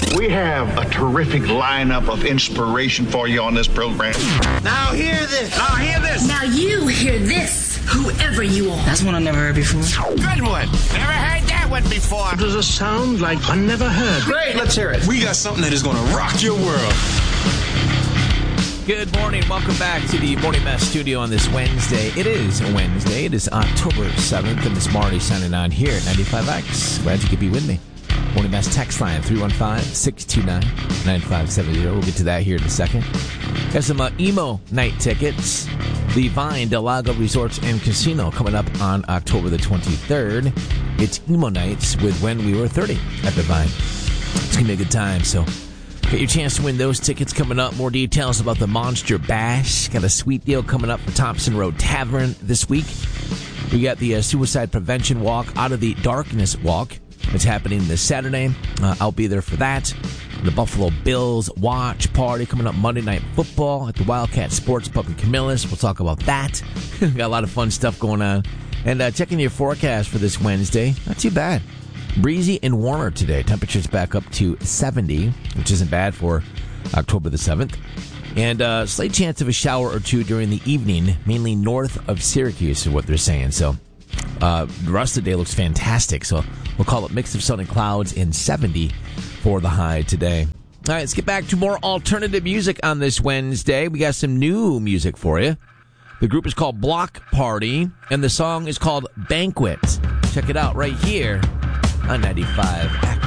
We have a terrific lineup of inspiration for you on this program. Now hear this. Now hear this. Now you hear this, whoever you are. That's one I never heard before. Good one. Never heard that one before. Does a sound like I never heard? Great. Let's hear it. We got something that is going to rock your world. Good morning. Welcome back to the Morning Mess studio on this Wednesday. It is a Wednesday. It is October 7th, and it's Marty signing on here at 95X. Glad you could be with me. Morning Mess text line 315-629-9570. We'll get to that here in a second. Got some emo night tickets. The Vine Del Lago Resorts and Casino coming up on October the 23rd. It's emo nights with When We Were 30 at the Vine. It's going to be a good time, so get your chance to win those tickets coming up. More details about the Monster Bash. Got a sweet deal coming up for Thompson Road Tavern this week. We got the Suicide Prevention Walk, Out of the Darkness Walk. It's happening this Saturday. I'll be there for that. The Buffalo Bills watch party coming up Monday Night Football at the Wildcat Sports Pub in Camillus. We'll talk about that. Got a lot of fun stuff going on. And checking your forecast for this Wednesday, not too bad. Breezy and warmer today. Temperatures back up to 70, which isn't bad for October the 7th. And slight chance of a shower or two during the evening, mainly north of Syracuse is what they're saying. So the rest of the day looks fantastic. So we'll call it mix of sun and clouds in 70 for the high today. All right, let's get back to more alternative music on this Wednesday. We got some new music for you. The group is called Block Party, and the song is called Banquet. Check it out right here on 95X.